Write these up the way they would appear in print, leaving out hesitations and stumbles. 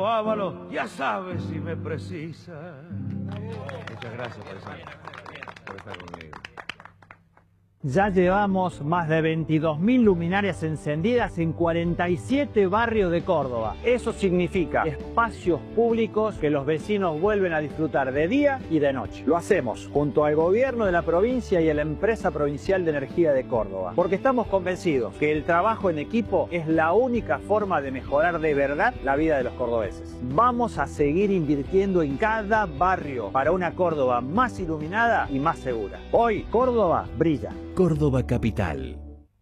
Ábalo, ya sabes si me precisa. Muchas gracias, paisano, por estar conmigo. Ya llevamos más de 22.000 luminarias encendidas en 47 barrios de Córdoba. Eso significa espacios públicos que los vecinos vuelven a disfrutar de día y de noche. Lo hacemos junto al gobierno de la provincia y a la empresa provincial de energía de Córdoba, porque estamos convencidos que el trabajo en equipo es la única forma de mejorar de verdad la vida de los cordobeses. Vamos a seguir invirtiendo en cada barrio para una Córdoba más iluminada y más segura. Hoy Córdoba brilla. Córdoba Capital.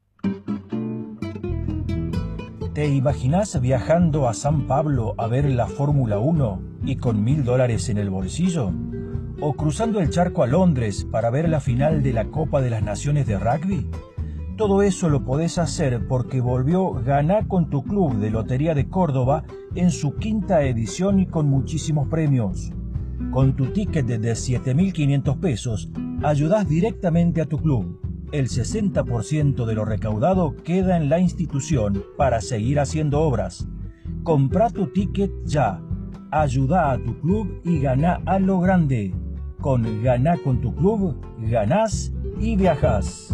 ¿Te imaginas viajando a San Pablo a ver la Fórmula 1 y con $1000 en el bolsillo? ¿O cruzando el charco a Londres para ver la final de la Copa de las Naciones de rugby? Todo eso lo podés hacer porque volvió Ganá con tu Club de Lotería de Córdoba en su 5ª edición y con muchísimos premios. Con tu ticket de 7.500 pesos, ayudás directamente a tu club. El 60% de lo recaudado queda en la institución para seguir haciendo obras. Comprá tu ticket ya. Ayuda a tu club y ganá a lo grande. Con Ganá con tu Club, ganás y viajás.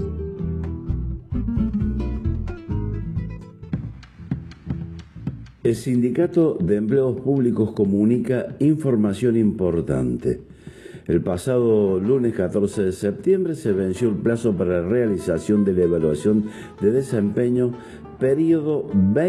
El Sindicato de Empleados Públicos comunica información importante. El pasado lunes 14 de septiembre se venció el plazo para la realización de la evaluación de desempeño periodo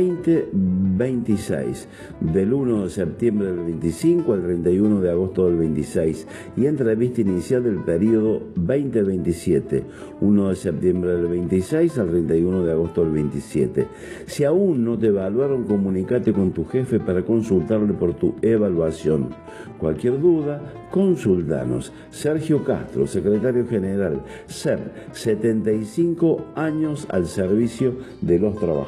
2026, del 1 de septiembre del 25 al 31 de agosto del 26, y entrevista inicial del periodo 2027, 1 de septiembre del 26 al 31 de agosto del 27. Si aún no te evaluaron, comunícate con tu jefe para consultarle por tu evaluación. Cualquier duda, consultanos. Sergio Castro, secretario general, SEP, 75 años al servicio de los trabajadores.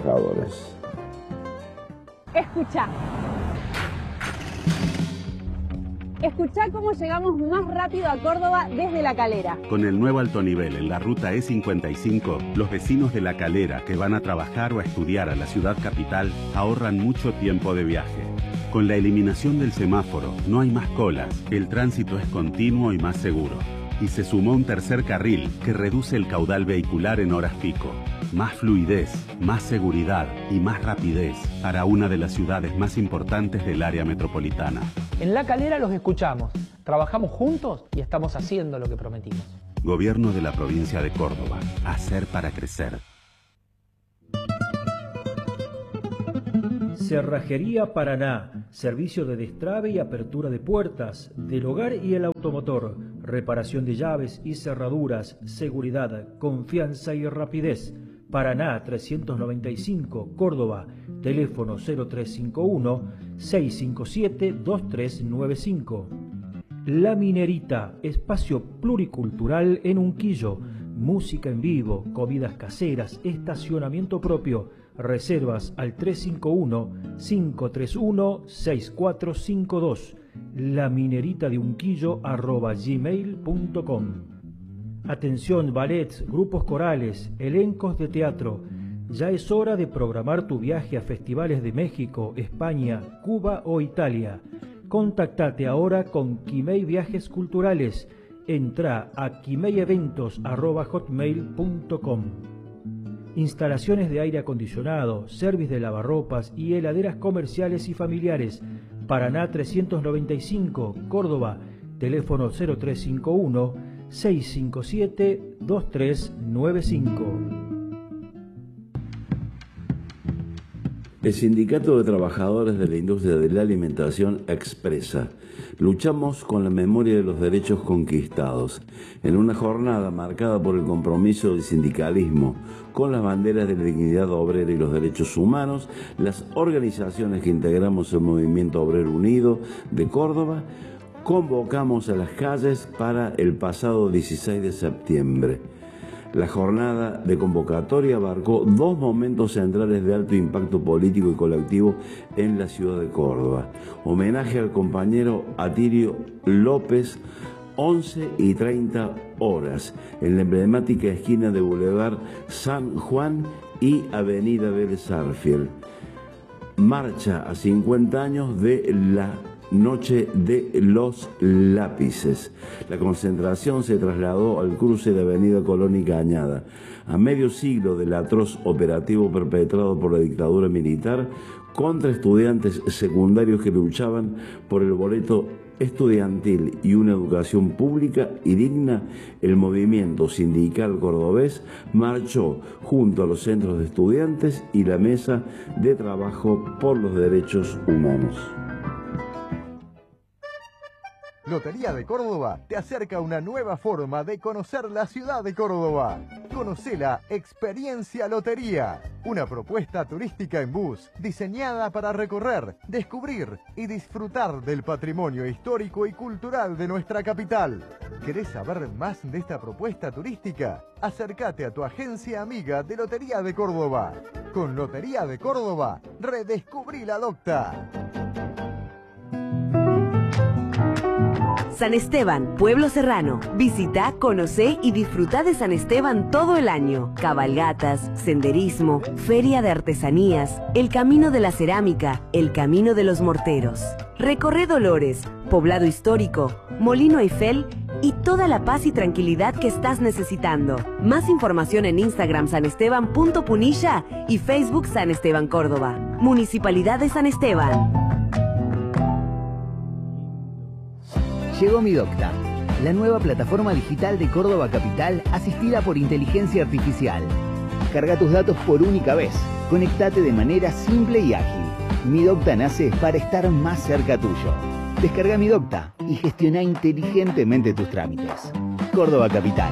Escuchá cómo llegamos más rápido a Córdoba desde La Calera. Con el nuevo alto nivel en la ruta E55, los vecinos de La Calera que van a trabajar o a estudiar a la ciudad capital ahorran mucho tiempo de viaje. Con la eliminación del semáforo no hay más colas, el tránsito es continuo y más seguro. Y se sumó un tercer carril que reduce el caudal vehicular en horas pico. Más fluidez, más seguridad y más rapidez para una de las ciudades más importantes del área metropolitana. En La Calera los escuchamos, trabajamos juntos y estamos haciendo lo que prometimos. Gobierno de la provincia de Córdoba. Hacer para crecer. Cerrajería Paraná, servicio de destrabe y apertura de puertas, del hogar y el automotor, reparación de llaves y cerraduras, seguridad, confianza y rapidez. Paraná 395, Córdoba, teléfono 0351-657-2395. La Minerita, espacio pluricultural en Unquillo, música en vivo, comidas caseras, estacionamiento propio. Reservas al 351-531-6452. lamineritadeunquillo@gmail.com. Atención, ballets, grupos corales, elencos de teatro. Ya es hora de programar tu viaje a festivales de México, España, Cuba o Italia. Contactate ahora con Quimei Viajes Culturales. Entra a quimeieventos@hotmail.com. Instalaciones de aire acondicionado, servicio de lavarropas y heladeras comerciales y familiares. Paraná 395, Córdoba, teléfono 0351-657-2395. El Sindicato de Trabajadores de la Industria de la Alimentación expresa: luchamos con la memoria de los derechos conquistados. En una jornada marcada por el compromiso del sindicalismo con las banderas de la dignidad obrera y los derechos humanos, las organizaciones que integramos el Movimiento Obrero Unido de Córdoba convocamos a las calles para el pasado 16 de septiembre. La jornada de convocatoria abarcó dos momentos centrales de alto impacto político y colectivo en la ciudad de Córdoba. Homenaje al compañero Atirio López, 11:30 horas, en la emblemática esquina de Boulevard San Juan y Avenida Vélez Sarsfield. marcha a 50 años de la Noche de los Lápices. La concentración se trasladó al cruce de Avenida Colón y Cañada. A medio siglo del atroz operativo perpetrado por la dictadura militar contra estudiantes secundarios que luchaban por el boleto estudiantil y una educación pública y digna, el movimiento sindical cordobés marchó junto a los centros de estudiantes y la Mesa de Trabajo por los Derechos Humanos. Lotería de Córdoba te acerca una nueva forma de conocer la ciudad de Córdoba. Conoce la Experiencia Lotería, una propuesta turística en bus diseñada para recorrer, descubrir y disfrutar del patrimonio histórico y cultural de nuestra capital. ¿Querés saber más de esta propuesta turística? Acércate a tu agencia amiga de Lotería de Córdoba. Con Lotería de Córdoba, redescubrí la docta. San Esteban, pueblo serrano. Visita, conocé y disfruta de San Esteban todo el año. Cabalgatas, senderismo, feria de artesanías, el camino de la cerámica, el camino de los morteros. Recorre Dolores, poblado histórico, Molino Eiffel y toda la paz y tranquilidad que estás necesitando. Más información en Instagram sanesteban.punilla y Facebook San Esteban Córdoba. Municipalidad de San Esteban. Llegó Mi Docta, la nueva plataforma digital de Córdoba Capital asistida por inteligencia artificial. Carga tus datos por única vez. Conectate de manera simple y ágil. Mi Docta nace para estar más cerca tuyo. Descarga Mi Docta y gestiona inteligentemente tus trámites. Córdoba Capital.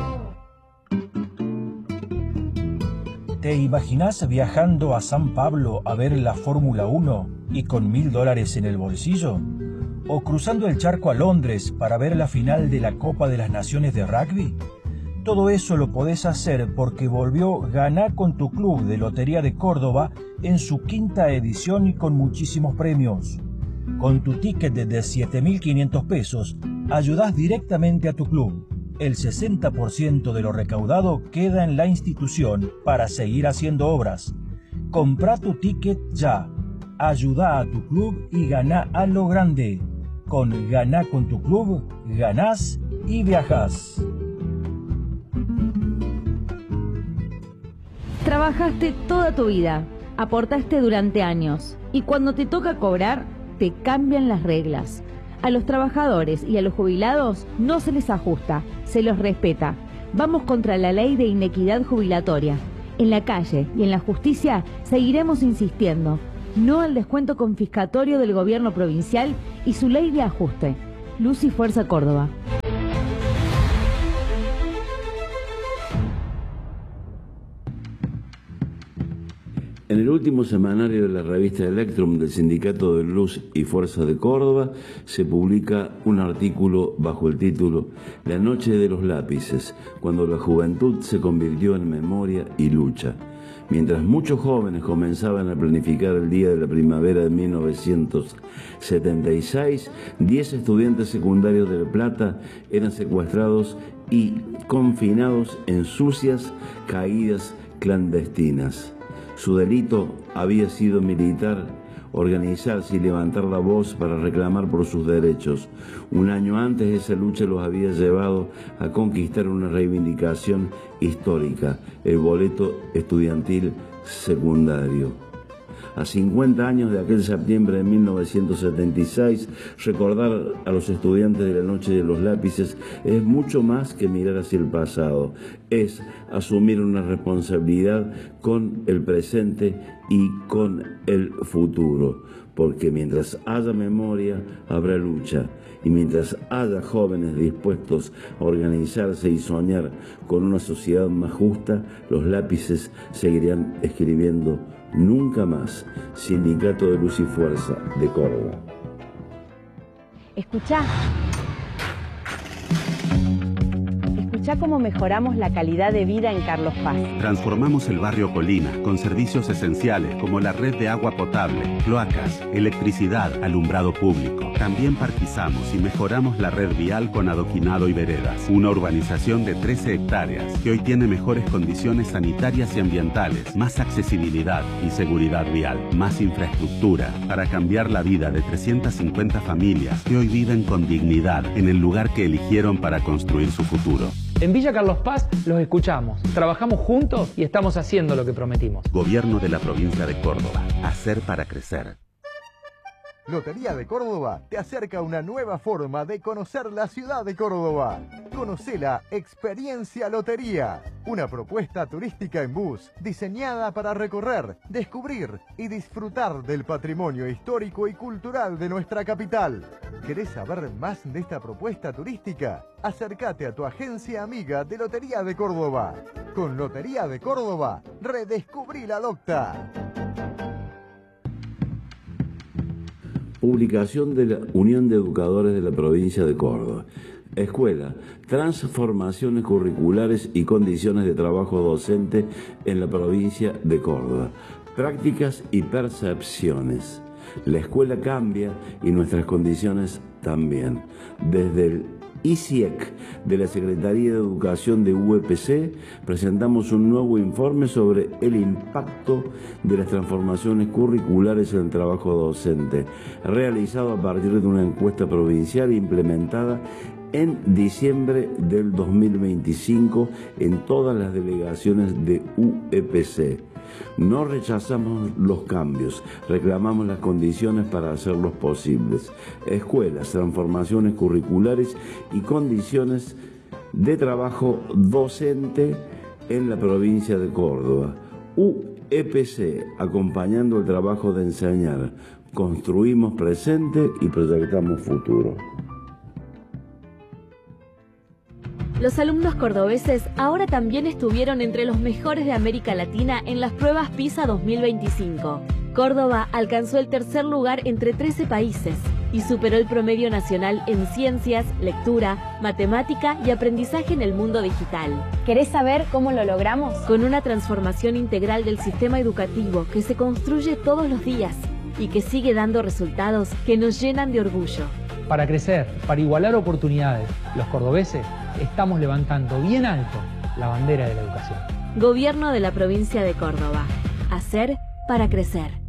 ¿Te imaginas viajando a San Pablo a ver la Fórmula 1 y con $1000 en el bolsillo? ¿O cruzando el charco a Londres para ver la final de la Copa de las Naciones de rugby? Todo eso lo podés hacer porque volvió Ganá con tu Club de Lotería de Córdoba en su 5ª edición y con muchísimos premios. Con tu ticket de 7.500 pesos, ayudás directamente a tu club. El 60% de lo recaudado queda en la institución para seguir haciendo obras. Comprá tu ticket ya. Ayudá a tu club y ganá a lo grande. Con Ganá con tu Club, ganás y viajás. Trabajaste toda tu vida, aportaste durante años y cuando te toca cobrar, te cambian las reglas. A los trabajadores y a los jubilados no se les ajusta, se los respeta. Vamos contra la ley de inequidad jubilatoria. En la calle y en la justicia seguiremos insistiendo. No al descuento confiscatorio del gobierno provincial y su ley de ajuste. Luz y Fuerza Córdoba. En el último semanario de la revista Electrum del Sindicato de Luz y Fuerza de Córdoba se publica un artículo bajo el título La Noche de los Lápices, cuando la juventud se convirtió en memoria y lucha. Mientras muchos jóvenes comenzaban a planificar el día de la primavera de 1976, 10 estudiantes secundarios de La Plata eran secuestrados y confinados en sucias caídas clandestinas. Su delito había sido militar, organizarse y levantar la voz para reclamar por sus derechos. Un año antes esa lucha los había llevado a conquistar una reivindicación histórica, el boleto estudiantil secundario. A 50 años de aquel septiembre de 1976, recordar a los estudiantes de la Noche de los Lápices es mucho más que mirar hacia el pasado, es asumir una responsabilidad con el presente y con el futuro, porque mientras haya memoria, habrá lucha, y mientras haya jóvenes dispuestos a organizarse y soñar con una sociedad más justa, los lápices seguirán escribiendo nunca más. Sindicato de Luz y Fuerza de Córdoba. Escuchá Escuchá cómo mejoramos la calidad de vida en Carlos Paz. Transformamos el barrio Colinas con servicios esenciales como la red de agua potable, cloacas, electricidad, alumbrado público. También parquizamos y mejoramos la red vial con adoquinado y veredas. Una urbanización de 13 hectáreas que hoy tiene mejores condiciones sanitarias y ambientales, más accesibilidad y seguridad vial, más infraestructura para cambiar la vida de 350 familias que hoy viven con dignidad en el lugar que eligieron para construir su futuro. En Villa Carlos Paz los escuchamos, trabajamos juntos y estamos haciendo lo que prometimos. Gobierno de la provincia de Córdoba. Hacer para crecer. Lotería de Córdoba te acerca a una nueva forma de conocer la ciudad de Córdoba. Conoce la Experiencia Lotería, una propuesta turística en bus diseñada para recorrer, descubrir y disfrutar del patrimonio histórico y cultural de nuestra capital. ¿Querés saber más de esta propuesta turística? Acércate a tu agencia amiga de Lotería de Córdoba. Con Lotería de Córdoba, redescubrí la docta. Publicación de la Unión de Educadores de la Provincia de Córdoba. Escuela, transformaciones curriculares y condiciones de trabajo docente en la provincia de Córdoba. Prácticas y percepciones. La escuela cambia y nuestras condiciones también. Desde el ICIEC de la Secretaría de Educación de UEPC presentamos un nuevo informe sobre el impacto de las transformaciones curriculares en el trabajo docente, realizado a partir de una encuesta provincial implementada en diciembre del 2025 en todas las delegaciones de UEPC. No rechazamos los cambios, reclamamos las condiciones para hacerlos posibles. Escuelas, transformaciones curriculares y condiciones de trabajo docente en la provincia de Córdoba. UEPC, acompañando el trabajo de enseñar. Construimos presente y proyectamos futuro. Los alumnos cordobeses ahora también estuvieron entre los mejores de América Latina en las pruebas PISA 2025. Córdoba alcanzó el tercer lugar entre 13 países y superó el promedio nacional en ciencias, lectura, matemática y aprendizaje en el mundo digital. ¿Querés saber cómo lo logramos? Con una transformación integral del sistema educativo que se construye todos los días y que sigue dando resultados que nos llenan de orgullo. Para crecer, para igualar oportunidades, los cordobeses estamos levantando bien alto la bandera de la educación. Gobierno de la provincia de Córdoba. Hacer para crecer.